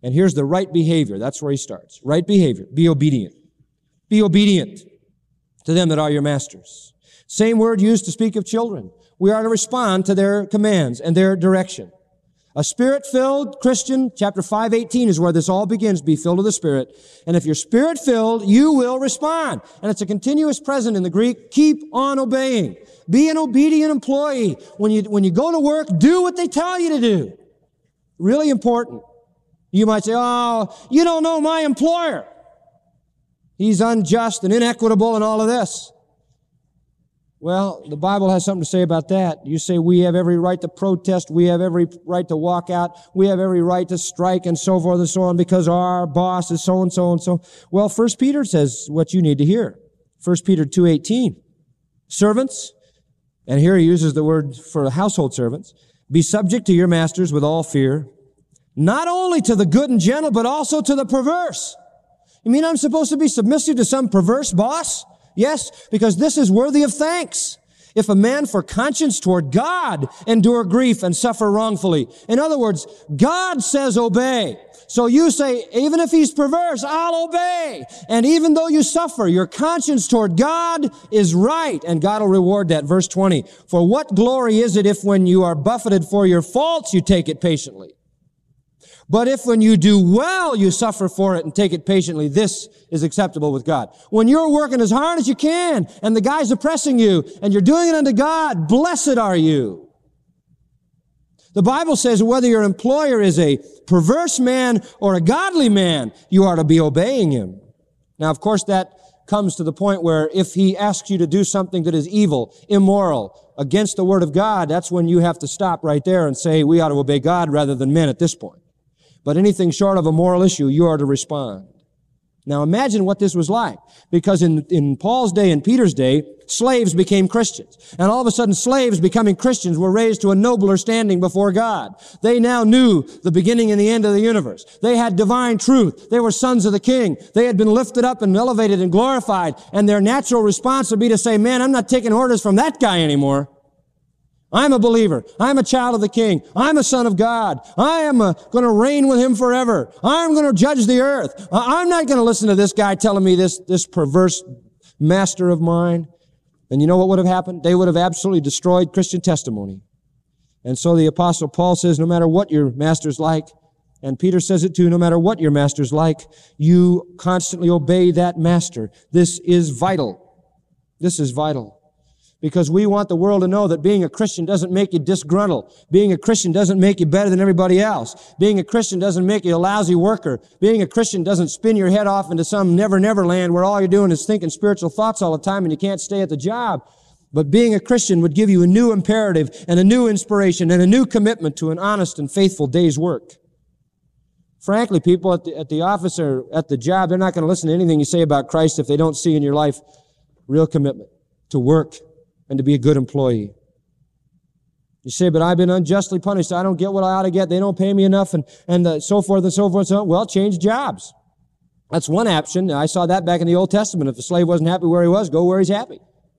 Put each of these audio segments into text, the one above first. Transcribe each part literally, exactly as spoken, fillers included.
And here's the right behavior. That's where he starts. Right behavior. Be obedient. Be obedient to them that are your masters. Same word used to speak of children. We are to respond to their commands and their direction. A Spirit-filled Christian, chapter five eighteen is where this all begins, be filled with the Spirit. And if you're Spirit-filled, you will respond. And it's a continuous present in the Greek. Keep on obeying. Be an obedient employee. When you, when you go to work, do what they tell you to do. Really important. You might say, oh, you don't know my employer. He's unjust and inequitable and all of this. Well, the Bible has something to say about that. You say we have every right to protest, we have every right to walk out, we have every right to strike and so forth and so on because our boss is so and so and so. Well, First Peter says what you need to hear. First Peter two eighteen. Servants, and here he uses the word for household servants, be subject to your masters with all fear, not only to the good and gentle, but also to the perverse. You mean I'm supposed to be submissive to some perverse boss? Yes, because this is worthy of thanks. If a man for conscience toward God endure grief and suffer wrongfully. In other words, God says obey. So you say, even if he's perverse, I'll obey. And even though you suffer, your conscience toward God is right, and God will reward that. Verse twenty, for what glory is it if when you are buffeted for your faults, you take it patiently? But if when you do well, you suffer for it and take it patiently, this is acceptable with God. When you're working as hard as you can and the guy's oppressing you and you're doing it unto God, blessed are you. The Bible says whether your employer is a perverse man or a godly man, you are to be obeying him. Now, of course, that comes to the point where if he asks you to do something that is evil, immoral, against the Word of God, that's when you have to stop right there and say we ought to obey God rather than men at this point. But anything short of a moral issue, you are to respond. Now imagine what this was like. Because in, in Paul's day and Peter's day, slaves became Christians. And all of a sudden, slaves becoming Christians were raised to a nobler standing before God. They now knew the beginning and the end of the universe. They had divine truth. They were sons of the King. They had been lifted up and elevated and glorified. And their natural response would be to say, man, I'm not taking orders from that guy anymore. I'm a believer. I'm a child of the King. I'm a son of God. I am uh, going to reign with him forever. I'm going to judge the earth. I'm not going to listen to this guy telling me this, this perverse master of mine. And you know what would have happened? They would have absolutely destroyed Christian testimony. And so the Apostle Paul says, no matter what your master's like, and Peter says it too, no matter what your master's like, you constantly obey that master. This is vital. This is vital. Because we want the world to know that being a Christian doesn't make you disgruntled. Being a Christian doesn't make you better than everybody else. Being a Christian doesn't make you a lousy worker. Being a Christian doesn't spin your head off into some never, never land where all you're doing is thinking spiritual thoughts all the time and you can't stay at the job. But being a Christian would give you a new imperative and a new inspiration and a new commitment to an honest and faithful day's work. Frankly, people at the, at the office or at the job, they're not going to listen to anything you say about Christ if they don't see in your life real commitment to work and to be a good employee. You say, but I've been unjustly punished. I don't get what I ought to get. They don't pay me enough and, and uh, so forth and so forth. So, well, change jobs. That's one option. I saw that back in the Old Testament. If the slave wasn't happy where he was, go where he's happy.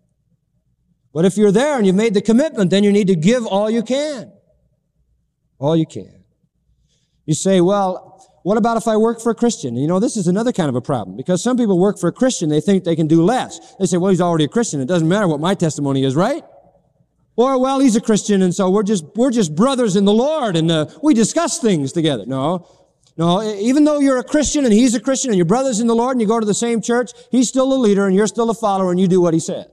But if you're there and you've made the commitment, then you need to give all you can. All you can. You say, well, what about if I work for a Christian? You know, this is another kind of a problem because some people work for a Christian. They think they can do less. They say, well, he's already a Christian. It doesn't matter what my testimony is, right? Or, well, he's a Christian and so we're just, we're just brothers in the Lord and uh, we discuss things together. No, no, even though you're a Christian and he's a Christian and you're brothers in the Lord and you go to the same church, he's still the leader and you're still a follower and you do what he says.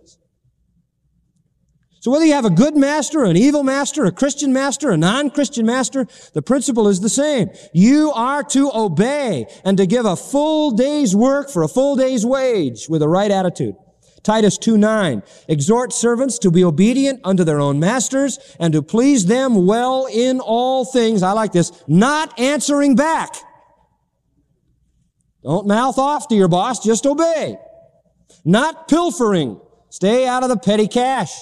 So whether you have a good master, an evil master, a Christian master, a non-Christian master, the principle is the same. You are to obey and to give a full day's work for a full day's wage with the right attitude. Titus two nine, exhort servants to be obedient unto their own masters and to please them well in all things. I like this, not answering back. Don't mouth off to your boss, just obey. Not pilfering. Stay out of the petty cash.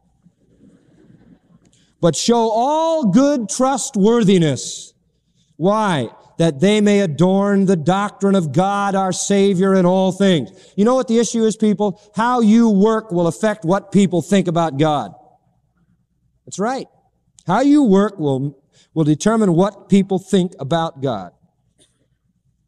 But show all good trustworthiness. Why? That they may adorn the doctrine of God our Savior in all things. You know what the issue is, people? How you work will affect what people think about God. That's right. How you work will, will determine what people think about God.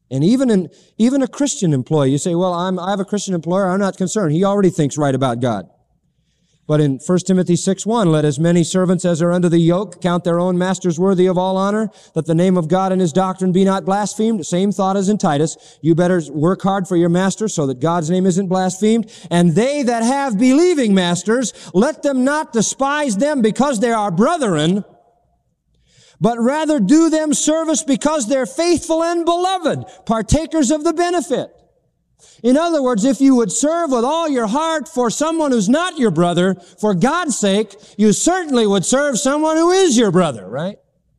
And even in, even a Christian employee, you say, well, I'm, I have a Christian employer, I'm not concerned. He already thinks right about God. But in First Timothy six one, let as many servants as are under the yoke count their own masters worthy of all honor, that the name of God and his doctrine be not blasphemed. Same thought as in Titus. You better work hard for your master so that God's name isn't blasphemed. And they that have believing masters, let them not despise them because they are brethren, but rather do them service because they're faithful and beloved, partakers of the benefit. In other words, if you would serve with all your heart for someone who's not your brother, for God's sake, you certainly would serve someone who is your brother, right?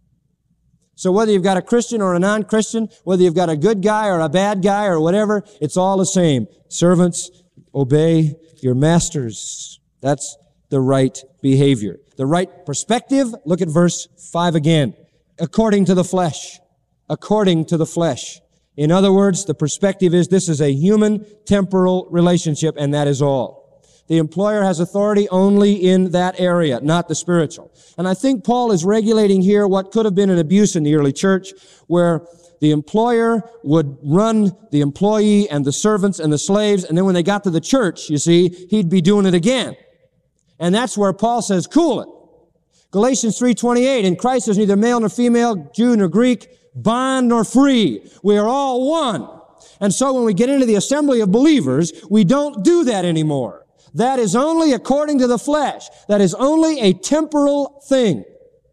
So whether you've got a Christian or a non-Christian, whether you've got a good guy or a bad guy or whatever, it's all the same. Servants, obey your masters. That's the right behavior. The right perspective, look at verse five again. According to the flesh. According to the flesh. In other words, the perspective is this is a human temporal relationship, and that is all. The employer has authority only in that area, not the spiritual. And I think Paul is regulating here what could have been an abuse in the early church, where the employer would run the employee and the servants and the slaves, and then when they got to the church, you see, he'd be doing it again. And that's where Paul says, cool it. Galatians three twenty-eight, in Christ there's neither male nor female, Jew nor Greek, bond nor free. We are all one. And so when we get into the assembly of believers, we don't do that anymore. That is only according to the flesh. That is only a temporal thing.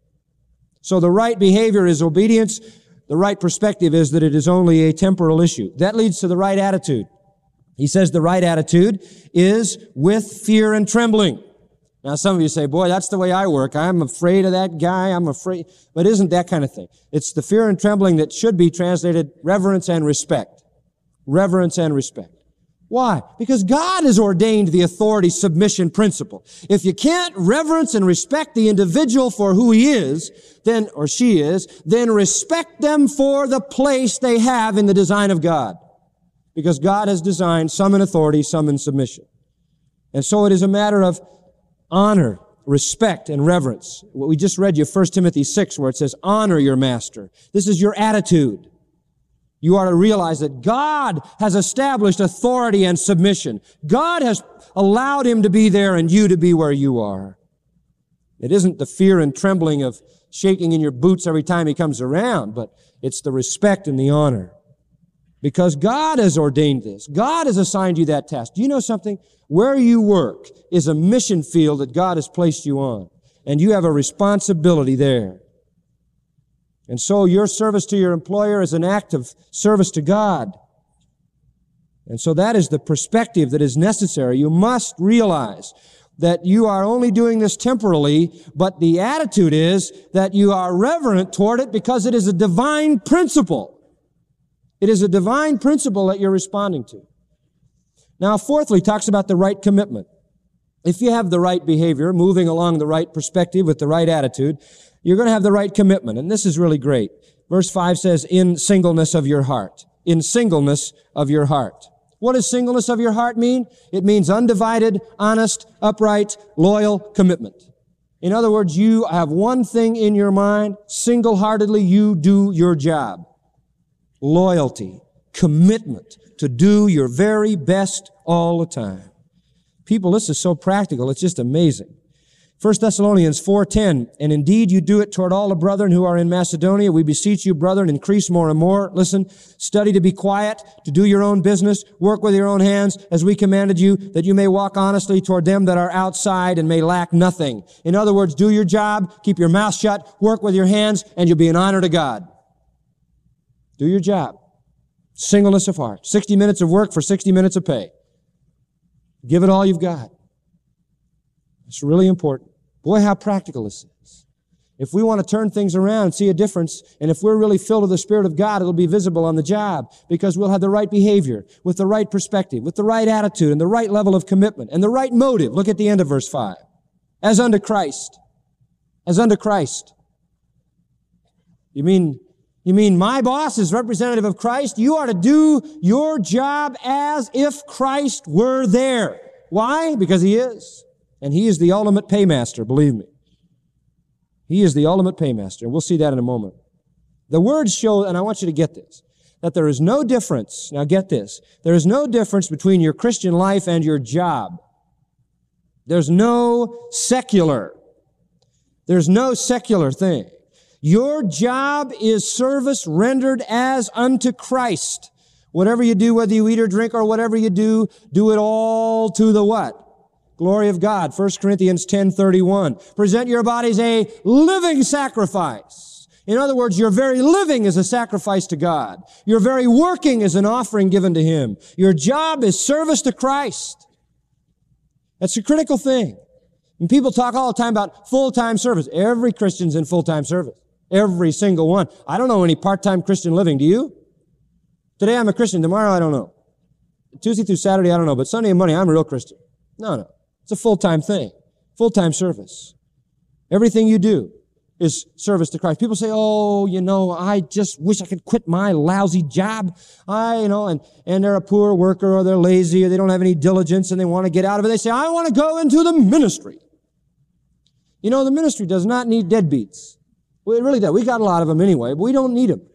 So the right behavior is obedience. The right perspective is that it is only a temporal issue. That leads to the right attitude. He says the right attitude is with fear and trembling. Now, some of you say, boy, that's the way I work. I'm afraid of that guy. I'm afraid. But it isn't that kind of thing. It's the fear and trembling that should be translated reverence and respect. Reverence and respect. Why? Because God has ordained the authority submission principle. If you can't reverence and respect the individual for who he is, then, or she is, then respect them for the place they have in the design of God. Because God has designed some in authority, some in submission. And so it is a matter of honor, respect, and reverence. We just read you First Timothy six where it says, honor your master. This is your attitude. You are to realize that God has established authority and submission. God has allowed him to be there and you to be where you are. It isn't the fear and trembling of shaking in your boots every time he comes around, but it's the respect and the honor. Because God has ordained this. God has assigned you that task. Do you know something? Where you work is a mission field that God has placed you on. And you have a responsibility there. And so your service to your employer is an act of service to God. And so that is the perspective that is necessary. You must realize that you are only doing this temporally, but the attitude is that you are reverent toward it because it is a divine principle. It is a divine principle that you're responding to. Now, fourthly, talks about the right commitment. If you have the right behavior, moving along the right perspective with the right attitude, you're going to have the right commitment. And this is really great. Verse five says, in singleness of your heart. In singleness of your heart. What does singleness of your heart mean? It means undivided, honest, upright, loyal commitment. In other words, you have one thing in your mind, single-heartedly you do your job. Loyalty, commitment to do your very best all the time. People, this is so practical, it's just amazing. First Thessalonians four ten, and indeed you do it toward all the brethren who are in Macedonia. We beseech you, brethren, increase more and more. Listen, study to be quiet, to do your own business, work with your own hands, as we commanded you, that you may walk honestly toward them that are outside and may lack nothing. In other words, do your job, keep your mouth shut, work with your hands, and you'll be an honor to God. Do your job. Singleness of heart. sixty minutes of work for sixty minutes of pay. Give it all you've got. It's really important. Boy, how practical this is. If we want to turn things around and see a difference, and if we're really filled with the Spirit of God, it'll be visible on the job because we'll have the right behavior, with the right perspective, with the right attitude, and the right level of commitment, and the right motive. Look at the end of verse five. As unto Christ. As unto Christ. You mean... You mean my boss is representative of Christ? You are to do your job as if Christ were there. Why? Because he is. And he is the ultimate paymaster, believe me. He is the ultimate paymaster, and we'll see that in a moment. The words show, and I want you to get this, that there is no difference, now get this, there is no difference between your Christian life and your job. There's no secular. There's no secular thing. Your job is service rendered as unto Christ. Whatever you do, whether you eat or drink or whatever you do, do it all to the what? Glory of God. First Corinthians ten thirty-one. Present your bodies a living sacrifice. In other words, your very living is a sacrifice to God. Your very working is an offering given to Him. Your job is service to Christ. That's a critical thing. And people talk all the time about full-time service. Every Christian's in full-time service. Every single one. I don't know any part-time Christian living. Do you? Today I'm a Christian. Tomorrow I don't know. Tuesday through Saturday I don't know. But Sunday and Monday I'm a real Christian. No, no. It's a full-time thing. Full-time service. Everything you do is service to Christ. People say, oh, you know, I just wish I could quit my lousy job. I, you know, and, and they're a poor worker or they're lazy or they don't have any diligence and they want to get out of it. They say, I want to go into the ministry. You know, the ministry does not need deadbeats. Well, it really does. We got a lot of them anyway, but we don't need them.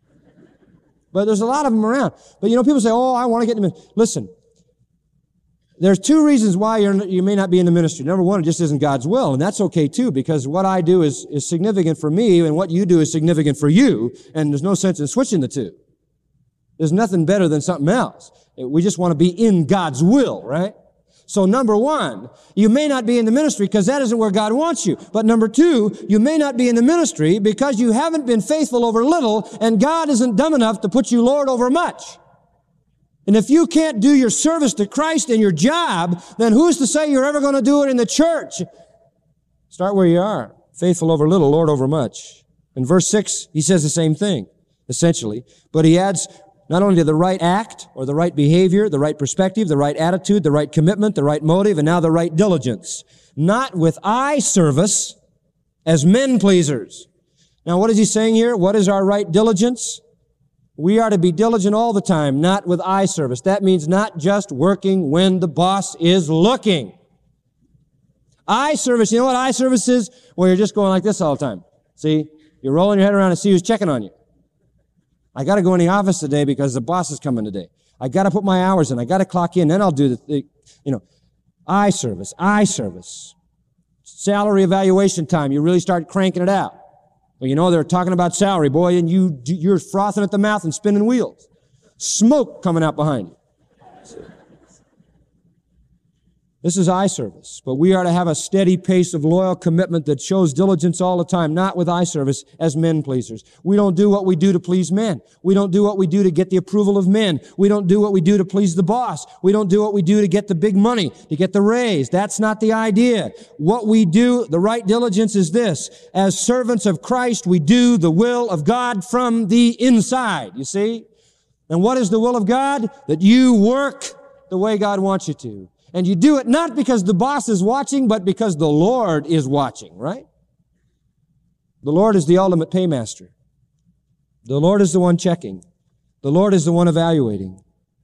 But there's a lot of them around. But you know, people say, oh, I want to get in the ministry. Listen, there's two reasons why you're, you may not be in the ministry. Number one, it just isn't God's will, and that's okay too, because what I do is, is significant for me, and what you do is significant for you, and there's no sense in switching the two. There's nothing better than something else. We just want to be in God's will, right? So number one, you may not be in the ministry because that isn't where God wants you. But number two, you may not be in the ministry because you haven't been faithful over little, and God isn't dumb enough to put you Lord over much. And if you can't do your service to Christ in your job, then who's to say you're ever going to do it in the church? Start where you are. Faithful over little, Lord over much. In verse six, he says the same thing, essentially. But he adds not only the right act or the right behavior, the right perspective, the right attitude, the right commitment, the right motive, and now the right diligence. Not with eye service as men pleasers. Now what is he saying here? What is our right diligence? We are to be diligent all the time, not with eye service. That means not just working when the boss is looking. Eye service, you know what eye service is? Well, you're just going like this all the time. See? You're rolling your head around and see who's checking on you. I got to go in the office today because the boss is coming today. I got to put my hours in. I got to clock in. Then I'll do the, the, you know, eye service, eye service. Salary evaluation time. You really start cranking it out. Well, you know, they're talking about salary, boy, and you, you're frothing at the mouth and spinning wheels. Smoke coming out behind you. This is eye service, but we are to have a steady pace of loyal commitment that shows diligence all the time, not with eye service as men pleasers. We don't do what we do to please men. We don't do what we do to get the approval of men. We don't do what we do to please the boss. We don't do what we do to get the big money, to get the raise. That's not the idea. What we do, the right diligence is this. As servants of Christ, we do the will of God from the inside, you see? And what is the will of God? That you work the way God wants you to. And you do it not because the boss is watching, but because the Lord is watching, right? The Lord is the ultimate paymaster. The Lord is the one checking. The Lord is the one evaluating.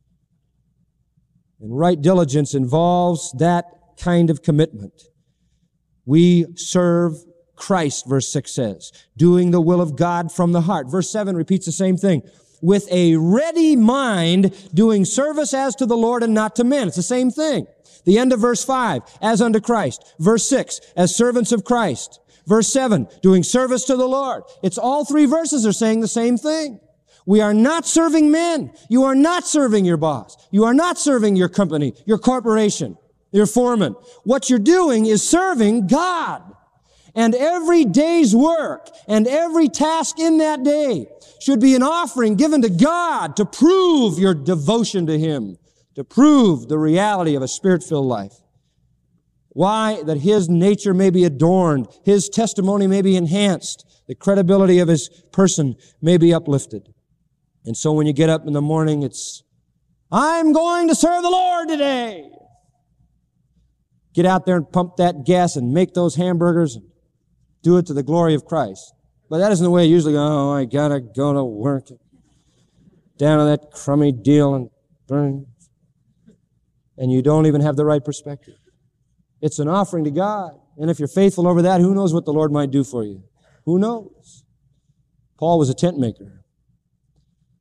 And right diligence involves that kind of commitment. We serve Christ, verse six says, doing the will of God from the heart. Verse seven repeats the same thing. With a ready mind, doing service as to the Lord and not to men. It's the same thing. The end of verse five, as unto Christ. Verse six, as servants of Christ. Verse seven, doing service to the Lord. It's all three verses are saying the same thing. We are not serving men. You are not serving your boss. You are not serving your company, your corporation, your foreman. What you're doing is serving God. And every day's work and every task in that day should be an offering given to God to prove your devotion to Him, to prove the reality of a Spirit-filled life. Why? That His nature may be adorned, His testimony may be enhanced, the credibility of His person may be uplifted. And so when you get up in the morning, it's, I'm going to serve the Lord today. Get out there and pump that gas and make those hamburgers and do it to the glory of Christ. But that isn't the way you usually go, oh, I gotta go to work. Down to that crummy deal and burn. And you don't even have the right perspective. It's an offering to God. And if you're faithful over that, who knows what the Lord might do for you? Who knows? Paul was a tent maker.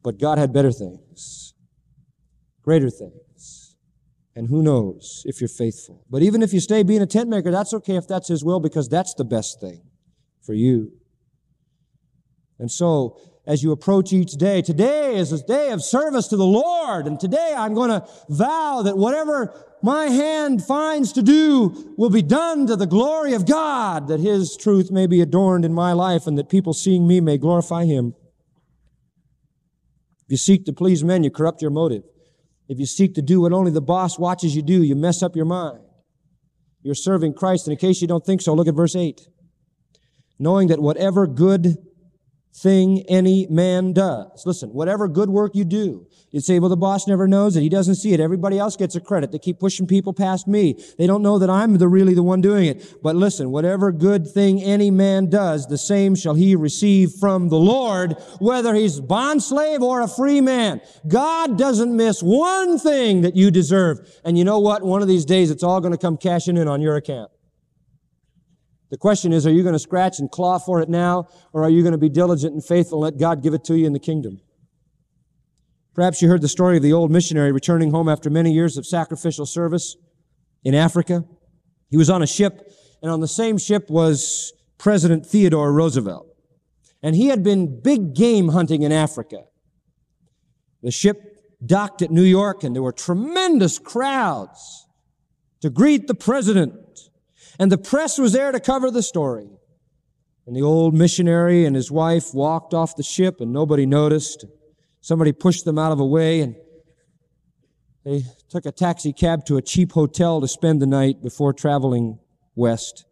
But God had better things, greater things. And who knows if you're faithful. But even if you stay being a tent maker, that's okay if that's His will, because that's the best thing for you. And so, as you approach each day, today is a day of service to the Lord, and today I'm going to vow that whatever my hand finds to do will be done to the glory of God, that His truth may be adorned in my life, and that people seeing me may glorify Him. If you seek to please men, you corrupt your motive. If you seek to do what only the boss watches you do, you mess up your mind. You're serving Christ, and in case you don't think so, look at verse eight. Knowing that whatever good thing any man does. Listen, whatever good work you do, you'd say, well, the boss never knows it. He doesn't see it. Everybody else gets a credit. They keep pushing people past me. They don't know that I'm the really the one doing it. But listen, whatever good thing any man does, the same shall he receive from the Lord, whether he's bondslave or a free man. God doesn't miss one thing that you deserve. And you know what? One of these days, it's all going to come cashing in on your account. The question is, are you going to scratch and claw for it now, or are you going to be diligent and faithful and let God give it to you in the kingdom? Perhaps you heard the story of the old missionary returning home after many years of sacrificial service in Africa. He was on a ship, and on the same ship was President Theodore Roosevelt. And he had been big game hunting in Africa. The ship docked at New York, and there were tremendous crowds to greet the president. And the press was there to cover the story. And the old missionary and his wife walked off the ship, and nobody noticed. Somebody pushed them out of the way, and they took a taxi cab to a cheap hotel to spend the night before traveling west.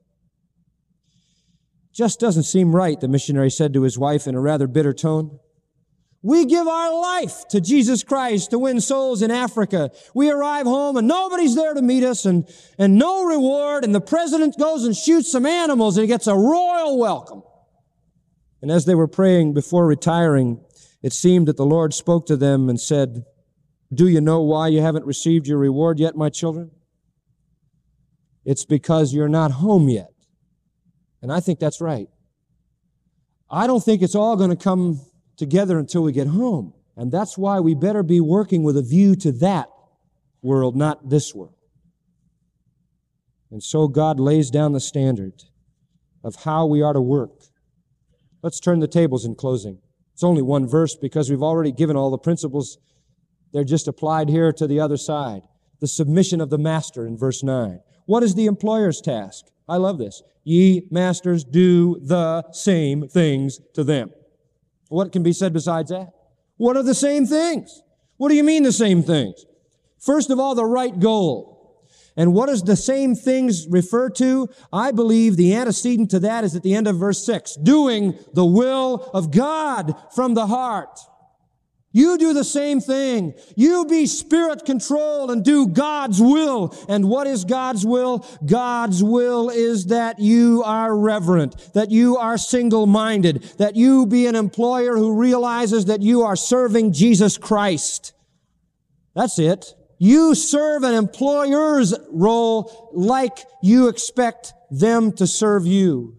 Just doesn't seem right, the missionary said to his wife in a rather bitter tone. We give our life to Jesus Christ to win souls in Africa. We arrive home and nobody's there to meet us, and, and no reward, and the president goes and shoots some animals and he gets a royal welcome. And as they were praying before retiring, it seemed that the Lord spoke to them and said, do you know why you haven't received your reward yet, my children? It's because you're not home yet. And I think that's right. I don't think it's all going to come together until we get home. And that's why we better be working with a view to that world, not this world. And so God lays down the standard of how we are to work. Let's turn the tables in closing. It's only one verse because we've already given all the principles. They're just applied here to the other side. The submission of the master in verse nine. What is the employer's task? I love this. Ye masters, do the same things to them. What can be said besides that? What are the same things? What do you mean the same things? First of all, the right goal. And what does the same things refer to? I believe the antecedent to that is at the end of verse six. Doing the will of God from the heart. You do the same thing. You be spirit-controlled and do God's will. And what is God's will? God's will is that you are reverent, that you are single-minded, that you be an employer who realizes that you are serving Jesus Christ. That's it. You serve an employer's role like you expect them to serve you.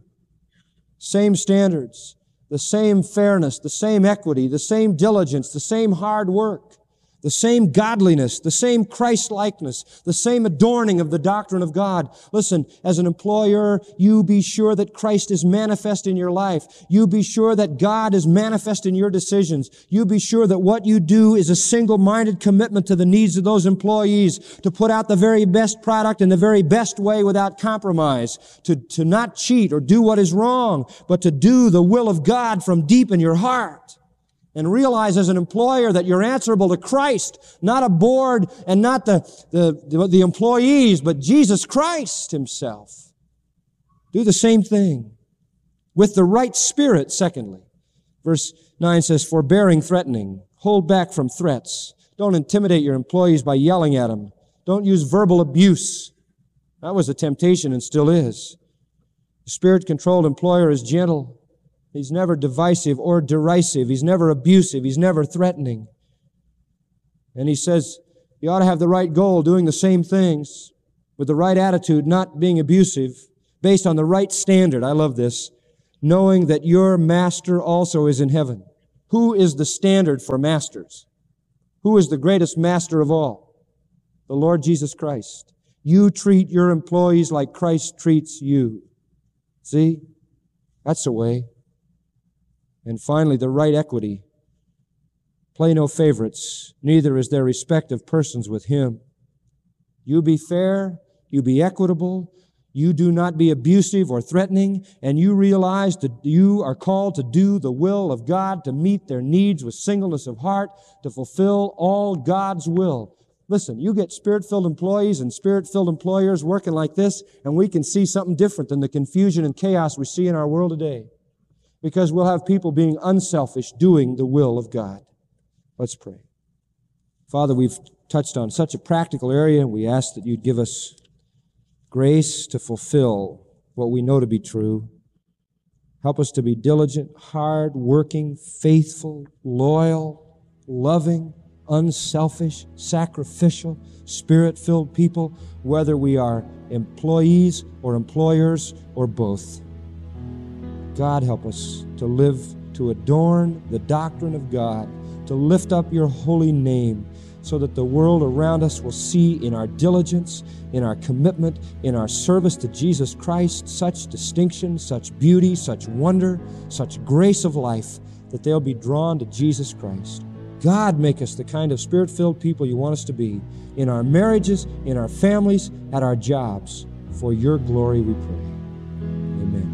Same standards. The same fairness, the same equity, the same diligence, the same hard work, the same godliness, the same Christ-likeness, the same adorning of the doctrine of God. Listen, as an employer, you be sure that Christ is manifest in your life. You be sure that God is manifest in your decisions. You be sure that what you do is a single-minded commitment to the needs of those employees, to put out the very best product in the very best way without compromise, to, to not cheat or do what is wrong, but to do the will of God from deep in your heart. And realize as an employer that you're answerable to Christ, not a board and not the, the, the employees, but Jesus Christ Himself. Do the same thing with the right spirit, secondly. Verse nine says, forbearing threatening. Hold back from threats. Don't intimidate your employees by yelling at them. Don't use verbal abuse. That was a temptation and still is. The spirit-controlled employer is gentle. He's never divisive or derisive. He's never abusive. He's never threatening. And he says you ought to have the right goal, doing the same things with the right attitude, not being abusive, based on the right standard. I love this. Knowing that your master also is in heaven. Who is the standard for masters? Who is the greatest master of all? The Lord Jesus Christ. You treat your employees like Christ treats you. See? That's the way. And finally, the right equity. Play no favorites, neither is there respect of persons with Him. You be fair, you be equitable, you do not be abusive or threatening, and you realize that you are called to do the will of God, to meet their needs with singleness of heart, to fulfill all God's will. Listen, you get Spirit-filled employees and Spirit-filled employers working like this, and we can see something different than the confusion and chaos we see in our world today. Because we'll have people being unselfish, doing the will of God. Let's pray. Father, we've touched on such a practical area. We ask that you'd give us grace to fulfill what we know to be true. Help us to be diligent, hard-working, faithful, loyal, loving, unselfish, sacrificial, Spirit-filled people, whether we are employees or employers or both. God, help us to live to adorn the doctrine of God, to lift up your holy name, so that the world around us will see in our diligence, in our commitment, in our service to Jesus Christ, such distinction, such beauty, such wonder, such grace of life, that they'll be drawn to Jesus Christ. God, make us the kind of Spirit-filled people you want us to be, in our marriages, in our families, at our jobs. For your glory we pray. Amen.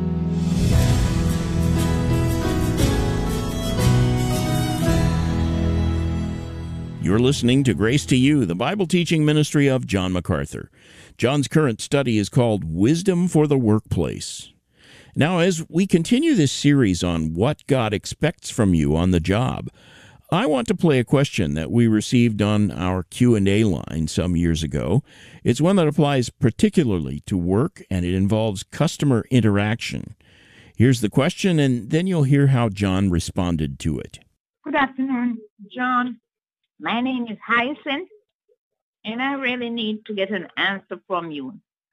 You're listening to Grace to You, the Bible teaching ministry of John MacArthur. John's current study is called Wisdom for the Workplace. Now, as we continue this series on what God expects from you on the job, I want to play a question that we received on our Q and A line some years ago. It's one that applies particularly to work, and it involves customer interaction. Here's the question, and then you'll hear how John responded to it. Good afternoon, John. My name is Hyacinth, and I really need to get an answer from you.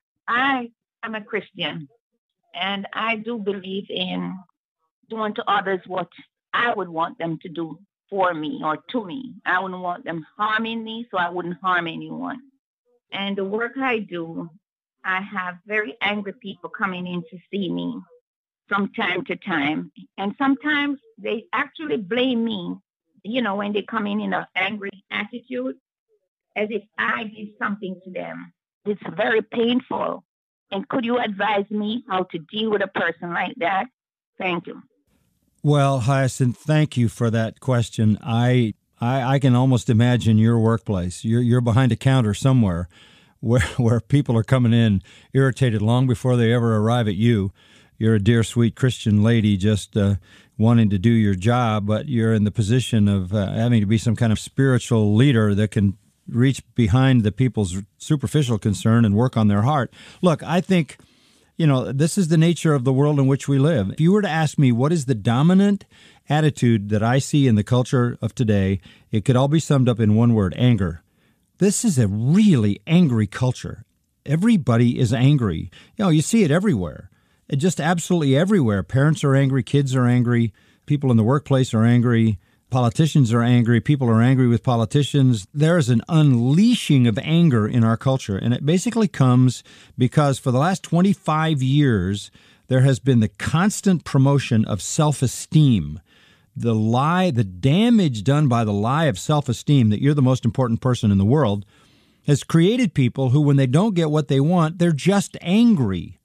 I am a Christian, and I do believe in doing to others what I would want them to do for me or to me. I wouldn't want them harming me, so I wouldn't harm anyone. And the work I do, I have very angry people coming in to see me from time to time, and sometimes they actually blame me. You know, when they come in in an angry attitude, as if I did something to them. It's very painful. And could you advise me how to deal with a person like that? Thank you. Well, Hyacinth, thank you for that question. I I, I can almost imagine your workplace. You're you're behind a counter somewhere where where people are coming in irritated long before they ever arrive at you. You're a dear, sweet Christian lady just uh, wanting to do your job, but you're in the position of uh, having to be some kind of spiritual leader that can reach behind the people's superficial concern and work on their heart. Look, I think, you know, this is the nature of the world in which we live. If you were to ask me what is the dominant attitude that I see in the culture of today, it could all be summed up in one word: anger. This is a really angry culture. Everybody is angry. You know, you see it everywhere. Just absolutely everywhere. Parents are angry, kids are angry, people in the workplace are angry, politicians are angry, people are angry with politicians. There is an unleashing of anger in our culture, and it basically comes because for the last twenty-five years, there has been the constant promotion of self-esteem. The lie, the damage done by the lie of self-esteem that you're the most important person in the world has created people who, when they don't get what they want, they're just angry.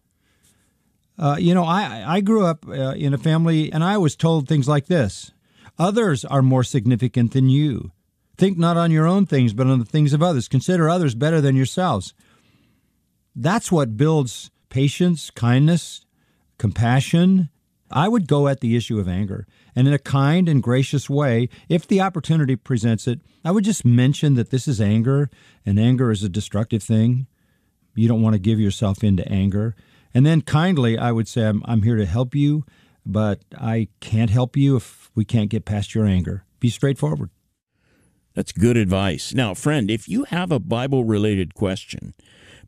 Uh, you know, I, I grew up uh, in a family, and I was told things like this: others are more significant than you. Think not on your own things, but on the things of others. Consider others better than yourselves. That's what builds patience, kindness, compassion. I would go at the issue of anger, and in a kind and gracious way, if the opportunity presents it, I would just mention that this is anger, and anger is a destructive thing. You don't want to give yourself into anger. And then kindly, I would say, I'm, I'm here to help you, but I can't help you if we can't get past your anger. Be straightforward. That's good advice. Now, friend, if you have a Bible-related question,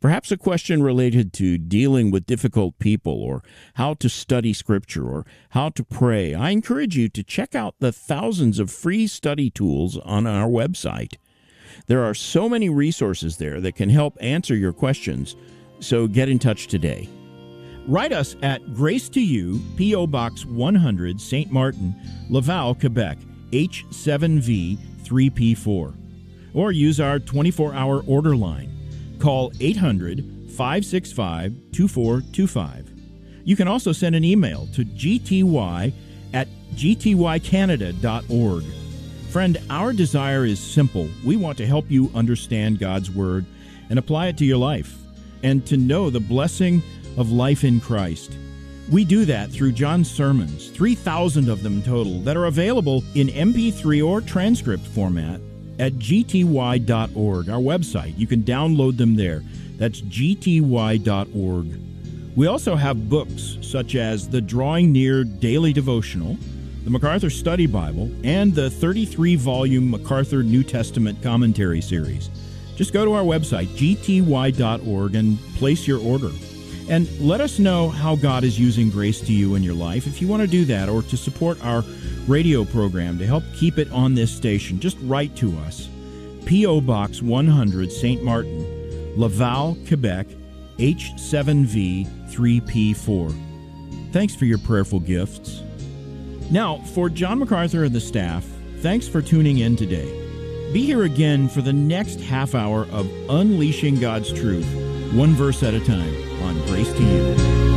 Perhaps a question related to dealing with difficult people, or how to study Scripture, or how to pray, I encourage you to check out the thousands of free study tools on our website. There are so many resources there that can help answer your questions, so get in touch today. Write us at Grace to You, P O. Box one hundred, Saint Martin, Laval, Quebec, H seven V three P four. Or use our twenty-four hour order line. Call eight hundred, five six five, two four two five. You can also send an email to g t y at g t y canada dot org. Friend, our desire is simple. We want to help you understand God's Word and apply it to your life, and to know the blessing of life in Christ. We do that through John's sermons, three thousand of them total, that are available in M P three or transcript format at g t y dot org, our website. You can download them there. That's g t y dot org. We also have books such as the Drawing Near Daily Devotional, the MacArthur Study Bible, and the thirty-three volume MacArthur New Testament Commentary Series. Just go to our website, g t y dot org, and place your order. And let us know how God is using Grace to You in your life. If you want to do that, or to support our radio program to help keep it on this station, just write to us. P O. Box one hundred, Saint Martin, Laval, Quebec, H seven V three P four. Thanks for your prayerful gifts. Now, for John MacArthur and the staff, thanks for tuning in today. Be here again for the next half hour of Unleashing God's Truth, one verse at a time, on Grace to You.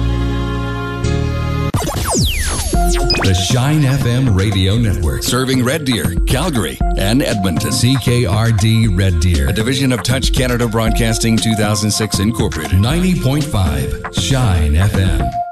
The Shine F M Radio Network, serving Red Deer, Calgary, and Edmonton. C K R D Red Deer, a division of Touch Canada Broadcasting two thousand six Incorporated. ninety point five Shine F M.